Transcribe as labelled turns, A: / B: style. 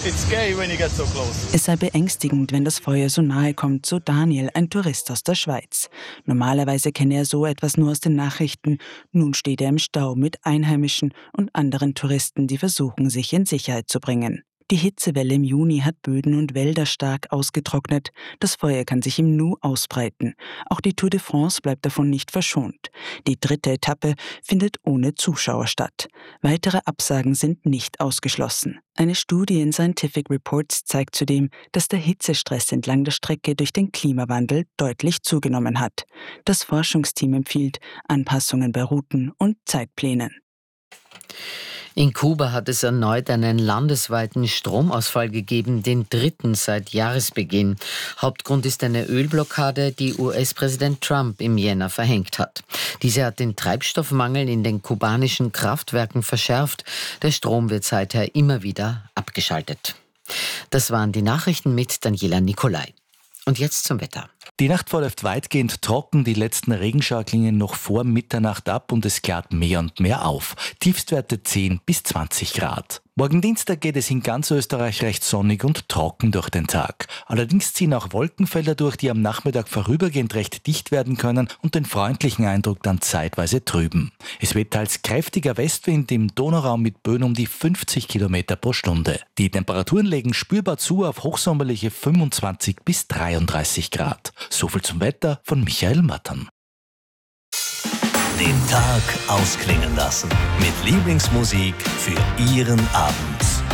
A: Es sei beängstigend, wenn das Feuer so nahe kommt, so Daniel, ein Tourist aus der Schweiz. Normalerweise kenne er so etwas nur aus den Nachrichten. Nun steht er im Stau mit Einheimischen und anderen Touristen, die versuchen, sich in Sicherheit zu bringen. Die Hitzewelle im Juni hat Böden und Wälder stark ausgetrocknet. Das Feuer kann sich im Nu ausbreiten. Auch die Tour de France bleibt davon nicht verschont. Die 3. Etappe findet ohne Zuschauer statt. Weitere Absagen sind nicht ausgeschlossen. Eine Studie in Scientific Reports zeigt zudem, dass der Hitzestress entlang der Strecke durch den Klimawandel deutlich zugenommen hat. Das Forschungsteam empfiehlt Anpassungen bei Routen und Zeitplänen.
B: In Kuba hat es erneut einen landesweiten Stromausfall gegeben, den 3. seit Jahresbeginn. Hauptgrund ist eine Ölblockade, die US-Präsident Trump im Jänner verhängt hat. Diese hat den Treibstoffmangel in den kubanischen Kraftwerken verschärft. Der Strom wird seither immer wieder abgeschaltet. Das waren die Nachrichten mit Daniela Nicolai. Und jetzt zum Wetter.
C: Die Nacht verläuft weitgehend trocken, die letzten Regenschauer klingen noch vor Mitternacht ab und es klart mehr und mehr auf. Tiefstwerte 10 bis 20 Grad. Morgen Dienstag geht es in ganz Österreich recht sonnig und trocken durch den Tag. Allerdings ziehen auch Wolkenfelder durch, die am Nachmittag vorübergehend recht dicht werden können und den freundlichen Eindruck dann zeitweise trüben. Es weht teils kräftiger Westwind im Donauraum mit Böen um die 50 Kilometer pro Stunde. Die Temperaturen legen spürbar zu auf hochsommerliche 25 bis 33 Grad. Soviel zum Wetter von Michael Mattern.
D: Den Tag ausklingen lassen mit Lieblingsmusik für Ihren Abend.